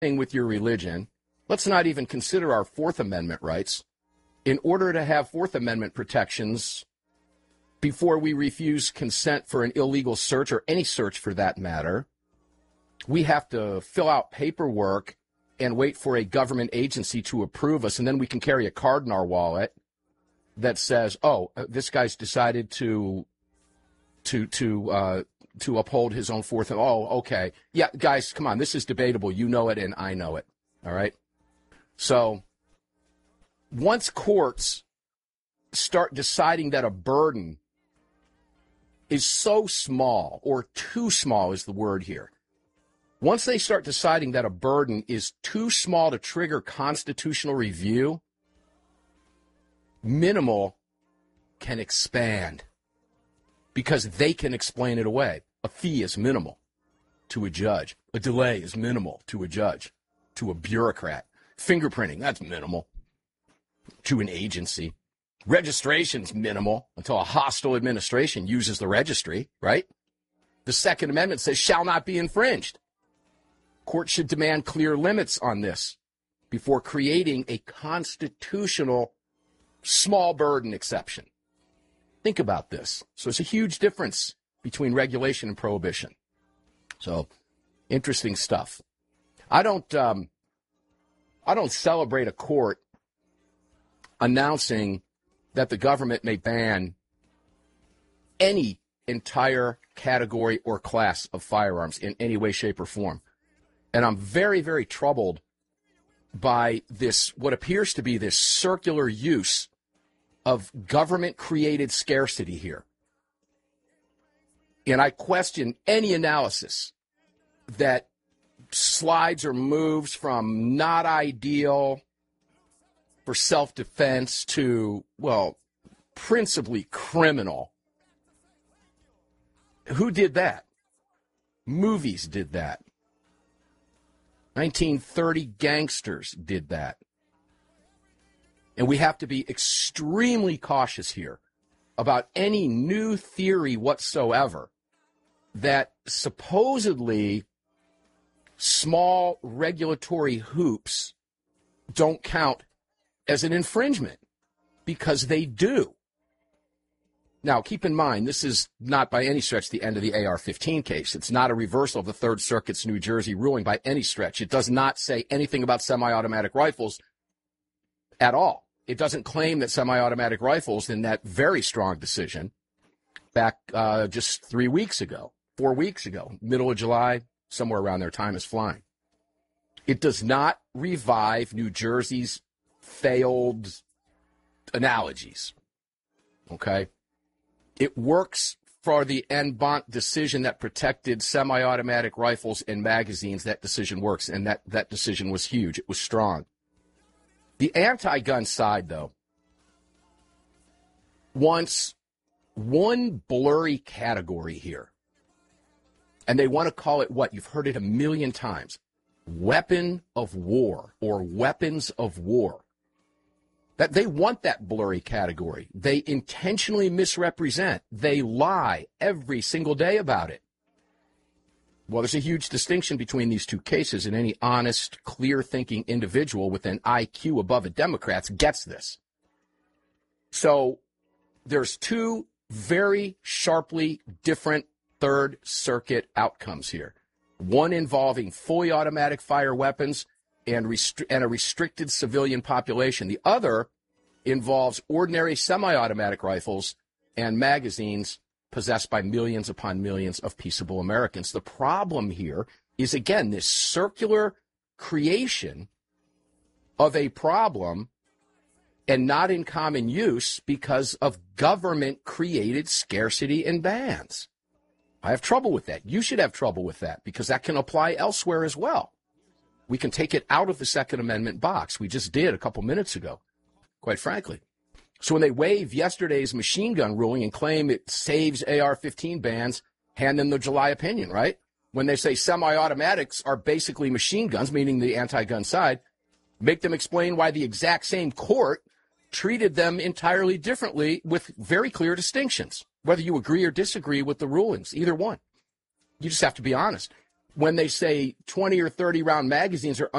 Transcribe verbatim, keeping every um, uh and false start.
with your religion. Let's not even consider our Fourth Amendment rights. In order to have Fourth Amendment protections, before we refuse consent for an illegal search or any search for that matter, we have to fill out paperwork and wait for a government agency to approve us, and then we can carry a card in our wallet that says, "Oh, this guy's decided to to to uh, to uphold his own Fourth." Oh, okay, yeah, guys, come on, this is debatable. You know it, and I know it. All right. So once courts start deciding that a burden is so small, or too small is the word here. Once they start deciding that a burden is too small to trigger constitutional review, minimal can expand because they can explain it away. A fee is minimal to a judge. A delay is minimal to a judge, to a bureaucrat. Fingerprinting, that's minimal to an agency. Registration's minimal until a hostile administration uses the registry, right? The Second Amendment says shall not be infringed. Courts should demand clear limits on this before creating a constitutional small burden exception. Think about this. So it's a huge difference between regulation and prohibition. So interesting stuff. I don't, um, I don't celebrate a court announcing that the government may ban any entire category or class of firearms in any way, shape, or form. And I'm very, very troubled by this, what appears to be this circular use of government-created scarcity here. And I question any analysis that slides or moves from not ideal for self-defense to, well, principally criminal. Who did that? Movies did that. nineteen thirty gangsters did that. And we have to be extremely cautious here about any new theory whatsoever that supposedly small regulatory hoops don't count as an infringement, because they do. Now, keep in mind, this is not by any stretch the end of the A R fifteen case. It's not a reversal of the Third Circuit's New Jersey ruling by any stretch. It does not say anything about semi-automatic rifles at all. It doesn't claim that semi-automatic rifles, in that very strong decision back uh, just three weeks ago, four weeks ago, middle of July, somewhere around there, time is flying. It does not revive New Jersey's failed analogies, okay? It works for the en banc decision that protected semi-automatic rifles and magazines. That decision works, and that, that decision was huge. It was strong. The anti-gun side, though, wants one blurry category here, and they want to call it what? You've heard it a million times. Weapon of war, or weapons of war. That they want that blurry category. They intentionally misrepresent. They lie every single day about it. Well, there's a huge distinction between these two cases, and any honest, clear-thinking individual with an I Q above a Democrat's gets this. So there's two very sharply different Third Circuit outcomes here. One involving fully automatic fire weapons and, restri- and a restricted civilian population. The other involves ordinary semi-automatic rifles and magazines possessed by millions upon millions of peaceable Americans. The problem here is, again, this circular creation of a problem and not in common use because of government-created scarcity and bans. I have trouble with that. You should have trouble with that, because that can apply elsewhere as well. We can take it out of the Second Amendment box. We just did a couple minutes ago, quite frankly. So when they waive yesterday's machine gun ruling and claim it saves A R fifteen bans, hand them the July opinion, right? When they say semi-automatics are basically machine guns, meaning the anti-gun side, make them explain why the exact same court treated them entirely differently with very clear distinctions, whether you agree or disagree with the rulings, either one. You just have to be honest. When they say twenty or thirty round magazines are